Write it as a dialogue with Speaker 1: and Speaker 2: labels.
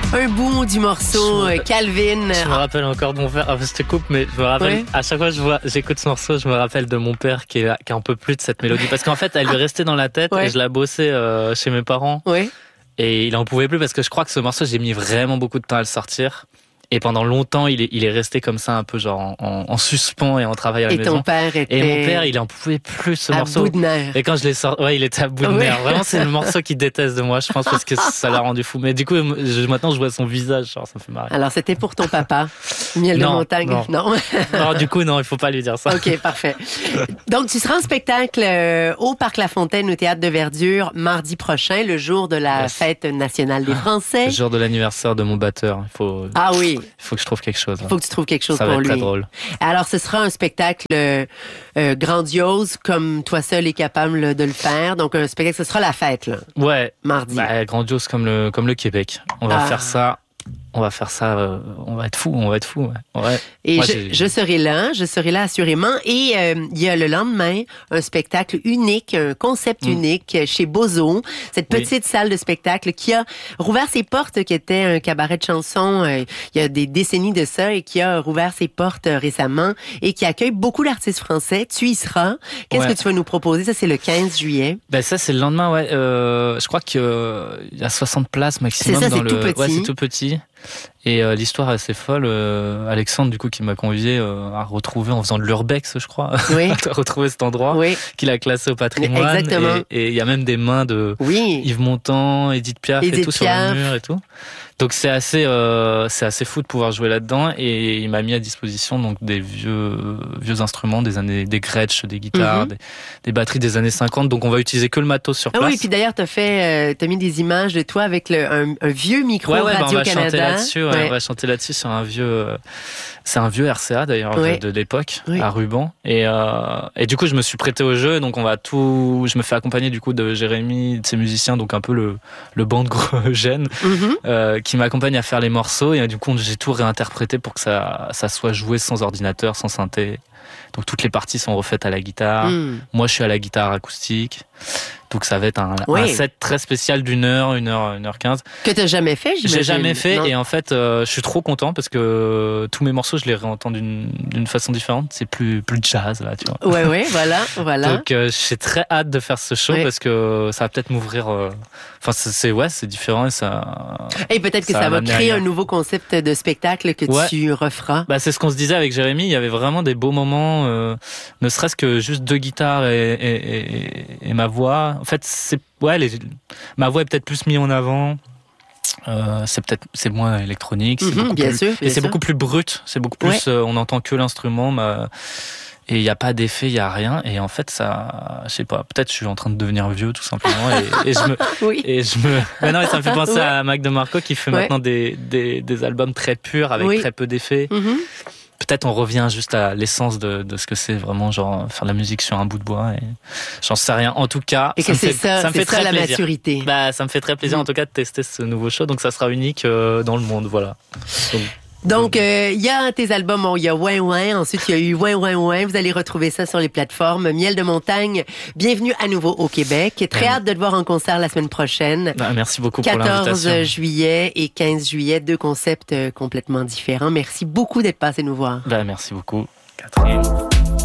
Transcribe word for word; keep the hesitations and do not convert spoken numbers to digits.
Speaker 1: un bout du morceau,
Speaker 2: je,
Speaker 1: Calvin.
Speaker 2: Je me rappelle encore de mon père. Enfin, je te coupe, mais je me rappelle. Ouais. À chaque fois que je vois, j'écoute ce morceau, je me rappelle de mon père qui est qui en peut plus de cette mélodie parce qu'en fait, elle lui restait dans la tête ouais. et je la bossais euh, chez mes parents.
Speaker 1: Oui.
Speaker 2: Et il en pouvait plus parce que je crois que ce morceau, j'ai mis vraiment beaucoup de temps à le sortir. Et pendant longtemps, il est, il est resté comme ça, un peu genre en, en, en suspens et en travail à la
Speaker 1: et
Speaker 2: maison.
Speaker 1: Et ton père était...
Speaker 2: Et mon père, il en pouvait plus, ce
Speaker 1: à
Speaker 2: morceau.
Speaker 1: À bout de nerfs.
Speaker 2: Et quand je l'ai sorti, ouais, il était à bout de
Speaker 1: oui.
Speaker 2: nerfs. Vraiment, c'est le morceau qu'il déteste de moi, je pense, parce que ça l'a rendu fou. Mais du coup, je, maintenant, je vois son visage, genre, ça me fait marrer.
Speaker 1: Alors, c'était pour ton papa, Miel
Speaker 2: non,
Speaker 1: de montagne?
Speaker 2: Non.
Speaker 1: Non.
Speaker 2: non, du coup, non, il faut pas lui dire ça.
Speaker 1: OK, parfait. Donc, tu seras en spectacle euh, au Parc La Fontaine, au Théâtre de Verdure, mardi prochain, le jour de la yes. fête nationale des Français.
Speaker 2: Le jour de l'anniversaire de mon batteur. Il faut,
Speaker 1: ah oui.
Speaker 2: Il faut que je trouve quelque chose.
Speaker 1: Il faut que tu trouves quelque chose
Speaker 2: ça
Speaker 1: pour
Speaker 2: va être
Speaker 1: lui.
Speaker 2: Très drôle.
Speaker 1: Alors, ce sera un spectacle euh, euh, grandiose, comme toi seul est capable là, de le faire. Donc, un spectacle, ce sera la fête, là.
Speaker 2: Ouais.
Speaker 1: Mardi.
Speaker 2: Bah, grandiose comme le, comme le Québec. On va
Speaker 1: ah.
Speaker 2: faire ça. On va faire ça, euh, on va être fou, on va être fou. Ouais. Ouais.
Speaker 1: Et
Speaker 2: Moi,
Speaker 1: je, je serai là, je serai là assurément. Et euh, il y a le lendemain un spectacle unique, un concept mmh. unique chez Bozo, cette petite oui. salle de spectacle qui a rouvert ses portes, qui était un cabaret de chansons euh, il y a des décennies de ça et qui a rouvert ses portes euh, récemment et qui accueille beaucoup d'artistes français. Tu y seras. Qu'est-ce ouais. que tu vas nous proposer? Ça, c'est le quinze juillet.
Speaker 2: Ben ça, c'est le lendemain, ouais. Euh, je crois qu'il euh, y a soixante places maximum.
Speaker 1: C'est ça,
Speaker 2: dans
Speaker 1: c'est
Speaker 2: le...
Speaker 1: tout petit.
Speaker 2: Ouais, c'est tout petit. Et euh, l'histoire est assez folle. Euh, Alexandre, du coup, qui m'a convié euh, à retrouver en faisant de l'urbex, je crois,
Speaker 1: oui.
Speaker 2: à retrouver cet endroit
Speaker 1: oui.
Speaker 2: qu'il a classé au patrimoine.
Speaker 1: Exactement.
Speaker 2: Et il y a même des mains de
Speaker 1: oui.
Speaker 2: Yves Montand, Edith Piaf
Speaker 1: Edith
Speaker 2: et tout
Speaker 1: Piaf.
Speaker 2: sur le mur et tout. Donc c'est assez, euh, c'est assez fou de pouvoir jouer là-dedans. Et il m'a mis à disposition donc des vieux, vieux instruments, des années, des Gretsch, des guitares, mm-hmm. des, des batteries des années cinquante. Donc on va utiliser que le matos sur place.
Speaker 1: Ah oui, puis d'ailleurs t'as fait, euh, t'as mis des images de toi avec le, un, un vieux micro
Speaker 2: ouais, ouais,
Speaker 1: Radio
Speaker 2: bah on va
Speaker 1: Canada.
Speaker 2: Chanter là-dessus, ouais,
Speaker 1: ouais.
Speaker 2: On va chanter là-dessus sur un vieux, euh, c'est un vieux R C A d'ailleurs
Speaker 1: oui.
Speaker 2: de, de l'époque
Speaker 1: oui.
Speaker 2: à ruban. Et euh, et du coup je me suis prêté au jeu. Donc on va tout, je me fais accompagner du coup de Jérémy, de ses musiciens, donc un peu le le band de gros gène
Speaker 1: mm-hmm.
Speaker 2: euh, qui m'accompagne à faire les morceaux et du coup j'ai tout réinterprété pour que ça ça soit joué sans ordinateur, sans synthé. Donc toutes les parties sont refaites à la guitare. Mm. Moi je suis à la guitare acoustique. Donc ça va être un, oui. un set très spécial d'une heure, une heure, une heure quinze.
Speaker 1: Que t'as jamais fait, j'imagine.
Speaker 2: J'ai jamais fait
Speaker 1: non.
Speaker 2: et en fait euh, je suis trop content parce que euh, tous mes morceaux je les réentends d'une, d'une façon différente. C'est plus plus jazz là, tu vois.
Speaker 1: Ouais ouais, voilà, voilà.
Speaker 2: Donc euh, j'ai très hâte de faire ce show ouais. parce que ça va peut-être m'ouvrir. Enfin euh, c'est, c'est ouais, c'est différent et ça.
Speaker 1: Et peut-être que ça, ça va créer un nouveau concept de spectacle que ouais. tu referas.
Speaker 2: Bah c'est ce qu'on se disait avec Jérémy. Il y avait vraiment des beaux moments, euh, ne serait-ce que juste deux guitares et, et, et, et ma voix. En fait, c'est ouais, les, ma voix est peut-être plus mise en avant. Euh, c'est peut-être c'est moins électronique, c'est
Speaker 1: mmh,
Speaker 2: beaucoup
Speaker 1: bien
Speaker 2: plus,
Speaker 1: sûr, bien
Speaker 2: et c'est
Speaker 1: sûr.
Speaker 2: beaucoup plus brut. C'est beaucoup plus. Ouais. Euh, on n'entend que l'instrument. Ma, et il n'y a pas d'effet, il n'y a rien. Et en fait, ça, je sais pas. Peut-être je suis en train de devenir vieux, tout simplement. Et, et je me,
Speaker 1: oui.
Speaker 2: et je me. Mais non, ça me fait penser
Speaker 1: ouais.
Speaker 2: à Mac DeMarco qui fait ouais. maintenant des, des des albums très purs avec
Speaker 1: oui.
Speaker 2: très peu d'effets.
Speaker 1: Mmh.
Speaker 2: Peut-être on revient juste à l'essence de, de ce que c'est vraiment, genre faire de la musique sur un bout de bois et j'en sais rien. En tout cas,
Speaker 1: et
Speaker 2: ça
Speaker 1: que
Speaker 2: me
Speaker 1: c'est
Speaker 2: fait,
Speaker 1: ça,
Speaker 2: ça me
Speaker 1: c'est
Speaker 2: fait
Speaker 1: ça
Speaker 2: très
Speaker 1: la
Speaker 2: plaisir.
Speaker 1: maturité.
Speaker 2: Bah, ça me fait très plaisir mmh. en tout cas de tester ce nouveau show. Donc ça sera unique euh, dans le monde, voilà. Donc,
Speaker 1: Donc, il euh, y a tes albums, bon, il y a Ouin Ouin, ensuite il y a eu Ouin Ouin Ouin, vous allez retrouver ça sur les plateformes. Miel de montagne, bienvenue à nouveau au Québec. Très mmh. hâte de te voir en concert la semaine prochaine.
Speaker 2: Bah, merci beaucoup pour l'invitation.
Speaker 1: quatorze juillet et quinze juillet, deux concepts complètement différents. Merci beaucoup d'être passé nous voir.
Speaker 2: Bah, merci beaucoup, Catherine.